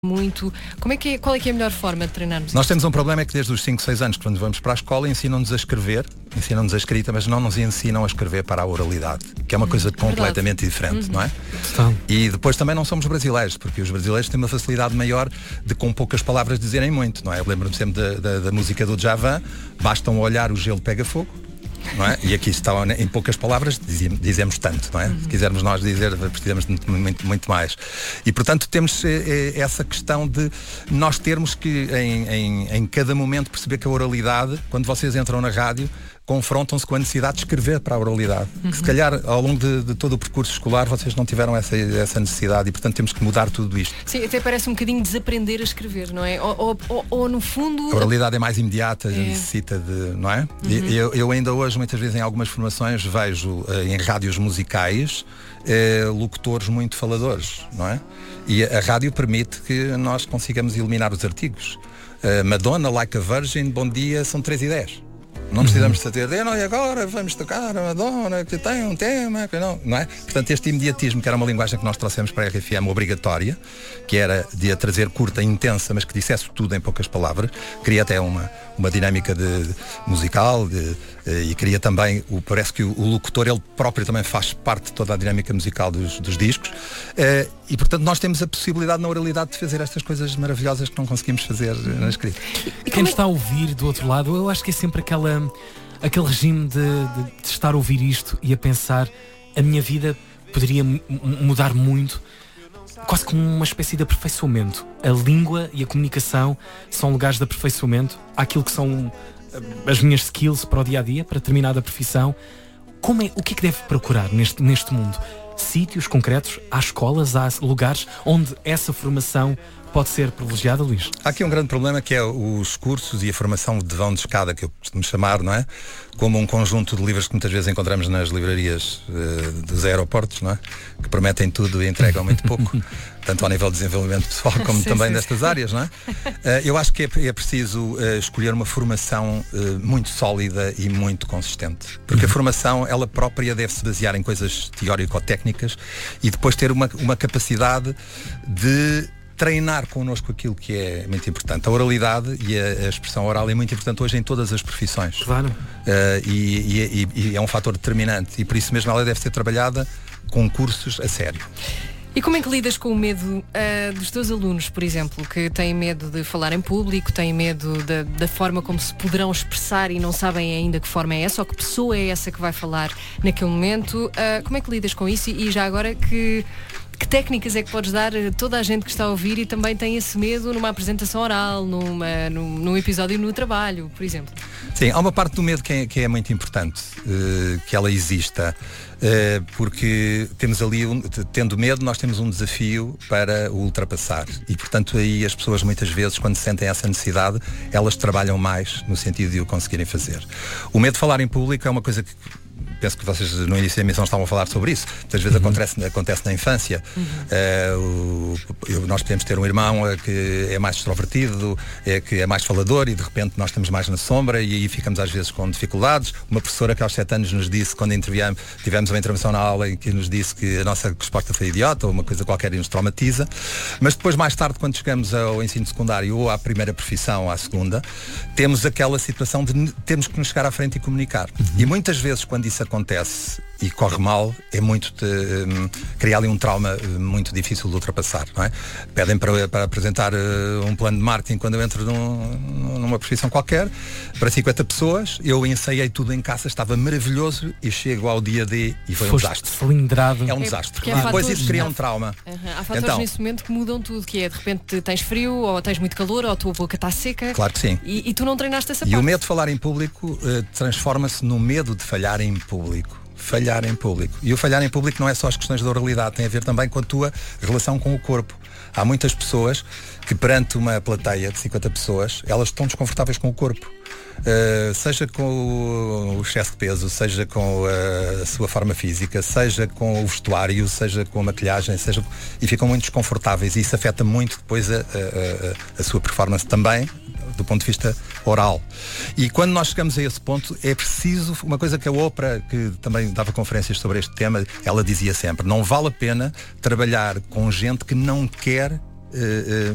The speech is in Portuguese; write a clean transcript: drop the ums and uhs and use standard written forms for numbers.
muito. Qual é que é a melhor forma de treinarmos? Nós temos um problema, é que desde os 5, 6 anos, quando vamos para a escola, ensinam-nos a escrever, ensinam-nos a escrita, mas não nos ensinam a escrever para a oralidade, que é uma coisa completamente diferente, não é? E depois também não somos brasileiros, porque os brasileiros têm uma facilidade maior de com poucas palavras dizerem muito, não é? Eu lembro-me sempre da música do Djavan, basta um olhar, o gelo pega fogo. Não é? E aqui está, em poucas palavras dizemos tanto, não é? Se quisermos nós dizer, precisamos de muito mais. E portanto temos essa questão de nós termos que em cada momento perceber que a oralidade, quando vocês entram na rádio, confrontam-se com a necessidade de escrever para a oralidade. Que se calhar ao longo de todo o percurso escolar vocês não tiveram essa necessidade e portanto temos que mudar tudo isto. Sim, até parece um bocadinho desaprender a escrever, não é? Ou no fundo... A oralidade é mais imediata, necessita de... não é? Eu ainda hoje, muitas vezes em algumas formações, vejo em rádios musicais locutores muito faladores, não é? E a rádio permite que nós consigamos eliminar os artigos. Madonna, Like a Virgin, bom dia, são 3:10. Não precisamos saber, e agora vamos tocar a Madonna, que tem um tema, que não é? Portanto, este imediatismo, que era uma linguagem que nós trouxemos para a RFM obrigatória, que era de a trazer curta, intensa, mas que dissesse tudo em poucas palavras, cria até uma dinâmica musical e cria também, parece que o locutor, ele próprio também faz parte de toda a dinâmica musical dos discos, e portanto nós temos a possibilidade na oralidade de fazer estas coisas maravilhosas que não conseguimos fazer na escrita. Quem está a ouvir do outro lado, eu acho que é sempre aquele regime de estar a ouvir isto e a pensar, a minha vida poderia mudar muito, quase como uma espécie de aperfeiçoamento. A língua e a comunicação são lugares de aperfeiçoamento àquilo que são as minhas skills para o dia-a-dia, para determinada profissão. O que é que deve procurar neste mundo? Sítios concretos, há escolas, há lugares onde essa formação pode ser privilegiada, Luís? Há aqui um grande problema, que é os cursos e a formação de vão de escada, que eu costumo chamar, não é? Como um conjunto de livros que muitas vezes encontramos nas livrarias dos aeroportos, não é? Que prometem tudo e entregam muito pouco, tanto ao nível de desenvolvimento pessoal como também destas áreas, não é? Eu acho que é preciso escolher uma formação muito sólida e muito consistente, porque a formação, ela própria, deve se basear em coisas teórico-técnicas e depois ter uma capacidade de treinar connosco aquilo que é muito importante. A oralidade e a expressão oral é muito importante hoje em todas as profissões. Claro. E é um fator determinante. E por isso mesmo ela deve ser trabalhada com cursos a sério. E como é que lidas com o medo dos teus alunos, por exemplo, que têm medo de falar em público, têm medo da forma como se poderão expressar e não sabem ainda que forma é essa ou que pessoa é essa que vai falar naquele momento? Como é que lidas com isso? E já agora, que técnicas é que podes dar a toda a gente que está a ouvir e também tem esse medo numa apresentação oral, num episódio no trabalho, por exemplo? Sim, há uma parte do medo que é muito importante, que ela exista, porque temos ali, tendo medo, nós temos um desafio para o ultrapassar e portanto aí as pessoas muitas vezes, quando sentem essa necessidade, elas trabalham mais no sentido de o conseguirem fazer. O medo de falar em público é uma coisa que penso que vocês no início da emissão estavam a falar sobre isso. Muitas vezes acontece na infância. Nós podemos ter um irmão que é mais extrovertido, que é mais falador e de repente nós estamos mais na sombra e aí ficamos às vezes com dificuldades. Uma professora que aos 7 anos nos disse, quando tivemos uma intervenção na aula em que nos disse que a nossa resposta foi idiota ou uma coisa qualquer e nos traumatiza. Mas depois, mais tarde, quando chegamos ao ensino secundário ou à primeira profissão, à segunda, temos aquela situação de termos que nos chegar à frente e comunicar. E muitas vezes, quando isso acontece e corre mal, é muito criar ali um trauma muito difícil de ultrapassar, não é? Pedem para apresentar um plano de marketing quando eu entro numa profissão qualquer, para 50 pessoas, eu ensaiei tudo em casa, estava maravilhoso e chego ao dia D e foi um desastre. Cilindrado. É um desastre. Depois isso cria um trauma. Há fatores nesse momento que mudam tudo, que é de repente tens frio, ou tens muito calor, ou a tua boca está seca. Claro que sim. E tu não treinaste essa parte. E o medo de falar em público transforma-se no medo de falhar em público. Falhar em público. E o falhar em público não é só as questões da oralidade, tem a ver também com a tua relação com o corpo. Há muitas pessoas que perante uma plateia de 50 pessoas, elas estão desconfortáveis com o corpo. Seja com o excesso de peso, seja com a sua forma física, seja com o vestuário, seja com a maquilhagem, e ficam muito desconfortáveis e isso afeta muito depois a sua performance também, do ponto de vista oral. E quando nós chegamos a esse ponto, é preciso, uma coisa que a Oprah, que também dava conferências sobre este tema, ela dizia sempre, não vale a pena trabalhar com gente que não quer